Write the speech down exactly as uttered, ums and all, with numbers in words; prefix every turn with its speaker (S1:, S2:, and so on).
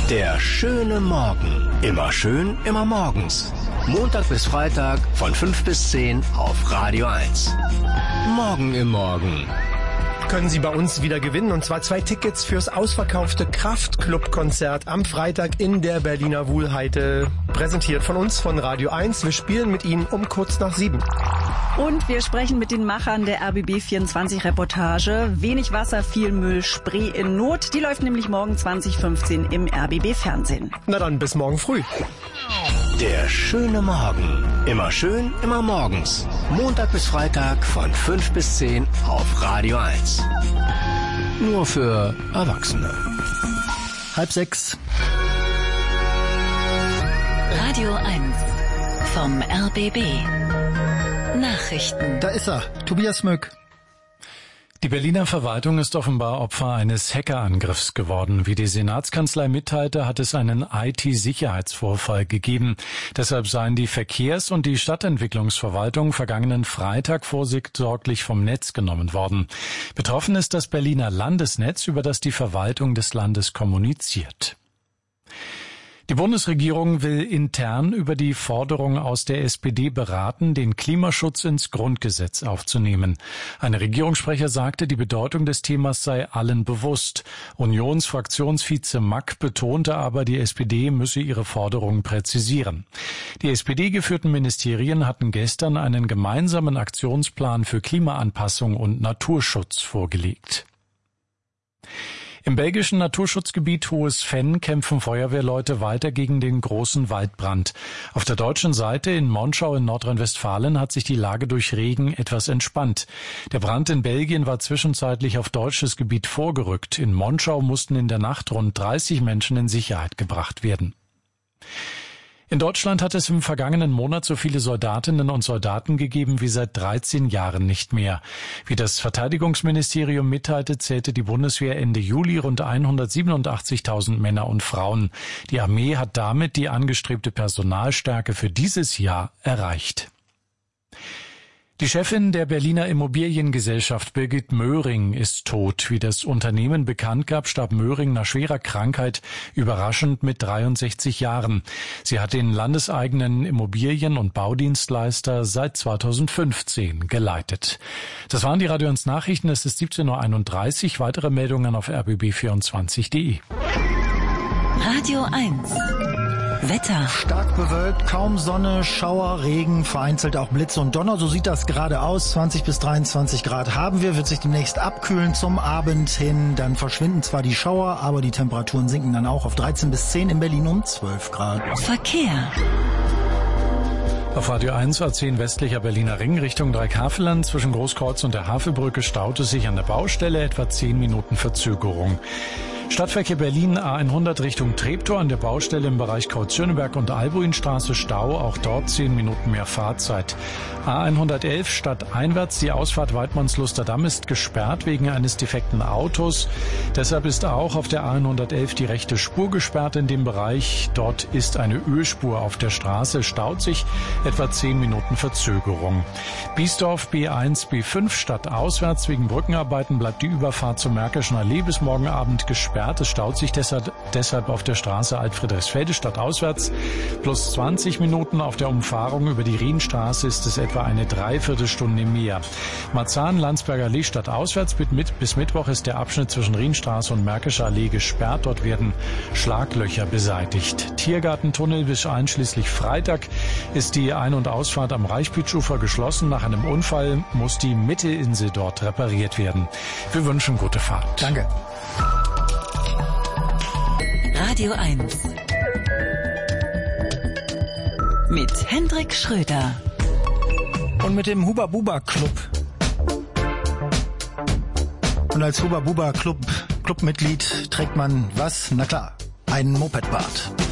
S1: Der schöne Morgen. Immer schön, immer morgens. Montag bis Freitag von fünf bis zehn auf Radio eins. Morgen im Morgen.
S2: Können Sie bei uns wieder gewinnen, und zwar zwei Tickets fürs ausverkaufte Kraftklub-Konzert am Freitag in der Berliner Wuhlheide. Präsentiert von uns, von Radio eins. Wir spielen mit Ihnen um kurz nach sieben.
S3: Und wir sprechen mit den Machern der R B B vierundzwanzig Reportage. Wenig Wasser, viel Müll, Spree in Not. Die läuft nämlich morgen zwanzig fünfzehn im R B B Fernsehen.
S2: Na dann, bis morgen früh.
S1: Der schöne Morgen. Immer schön, immer morgens. Montag bis Freitag von fünf bis zehn auf Radio eins. Nur für Erwachsene.
S4: Halb sechs.
S5: Radio eins vom R B B. Nachrichten.
S4: Da ist er, Tobias Möck.
S6: Die Berliner Verwaltung ist offenbar Opfer eines Hackerangriffs geworden. Wie die Senatskanzlei mitteilte, hat es einen I T-Sicherheitsvorfall gegeben. Deshalb seien die Verkehrs- und die Stadtentwicklungsverwaltung vergangenen Freitag vorsorglich vom Netz genommen worden. Betroffen ist das Berliner Landesnetz, über das die Verwaltung des Landes kommuniziert. Die Bundesregierung will intern über die Forderung aus der S P D beraten, den Klimaschutz ins Grundgesetz aufzunehmen. Ein Regierungssprecher sagte, die Bedeutung des Themas sei allen bewusst. Unionsfraktionsvize Mack betonte aber, die S P D müsse ihre Forderung präzisieren. Die S P D-geführten Ministerien hatten gestern einen gemeinsamen Aktionsplan für Klimaanpassung und Naturschutz vorgelegt. Im belgischen Naturschutzgebiet Hohes Venn kämpfen Feuerwehrleute weiter gegen den großen Waldbrand. Auf der deutschen Seite in Monschau in Nordrhein-Westfalen hat sich die Lage durch Regen etwas entspannt. Der Brand in Belgien war zwischenzeitlich auf deutsches Gebiet vorgerückt. In Monschau mussten in der Nacht rund dreißig Menschen in Sicherheit gebracht werden. In Deutschland hat es im vergangenen Monat so viele Soldatinnen und Soldaten gegeben wie seit dreizehn Jahren nicht mehr. Wie das Verteidigungsministerium mitteilte, zählte die Bundeswehr Ende Juli rund hundertsiebenundachtzigtausend Männer und Frauen. Die Armee hat damit die angestrebte Personalstärke für dieses Jahr erreicht. Die Chefin der Berliner Immobiliengesellschaft Birgit Möhring ist tot. Wie das Unternehmen bekannt gab, starb Möhring nach schwerer Krankheit überraschend mit dreiundsechzig Jahren. Sie hat den landeseigenen Immobilien- und Baudienstleister seit zweitausendfünfzehn geleitet. Das waren die Radio eins Nachrichten. Es ist siebzehn Uhr einunddreißig. Weitere Meldungen auf r b b vierundzwanzig punkt de.
S5: Radio eins. Wetter.
S4: Stark bewölkt, kaum Sonne, Schauer, Regen, vereinzelt auch Blitze und Donner. So sieht das gerade aus. zwanzig bis dreiundzwanzig Grad haben wir, wird sich demnächst abkühlen zum Abend hin. Dann verschwinden zwar die Schauer, aber die Temperaturen sinken dann auch auf dreizehn bis zehn, in Berlin um zwölf Grad.
S5: Verkehr.
S6: Auf Radio eins A zehn westlicher Berliner Ring Richtung Dreikasseland zwischen Großkreuz und der Havelbrücke staut es sich an der Baustelle, etwa zehn Minuten Verzögerung. Stadtverkehr Berlin A hundert Richtung Treptow an der Baustelle im Bereich Kreuz-Schöneberg und Albuinstraße Stau, auch dort zehn Minuten mehr Fahrzeit. A hundertelf stadteinwärts, die Ausfahrt Weidmannsluster-Damm ist gesperrt wegen eines defekten Autos. Deshalb ist auch auf der A hundertelf die rechte Spur gesperrt in dem Bereich. Dort ist eine Ölspur auf der Straße, staut sich etwa zehn Minuten Verzögerung. Biesdorf B eins B fünf stadtauswärts wegen Brückenarbeiten bleibt die Überfahrt zur Märkischen Allee bis morgen Abend gesperrt. Es staut sich deshalb, deshalb auf der Straße Alt-Friedrichsfelde stadtauswärts. Plus zwanzig Minuten auf der Umfahrung über die Rienstraße ist es etwa eine Dreiviertelstunde mehr. Marzahn-Landsberger Allee stadtauswärts bis Mittwoch ist der Abschnitt zwischen Rienstraße und Märkischer Allee gesperrt. Dort werden Schlaglöcher beseitigt. Tiergartentunnel bis einschließlich Freitag ist die Ein- und Ausfahrt am Reichbütchufer geschlossen. Nach einem Unfall muss die Mittelinsel dort repariert werden. Wir wünschen gute Fahrt.
S4: Danke.
S5: Radio eins. Mit Hendrik Schröder.
S4: Und mit dem Huba Buba Club. Und als Huba Buba Club Clubmitglied trägt man was? Na klar, einen Mopedbart.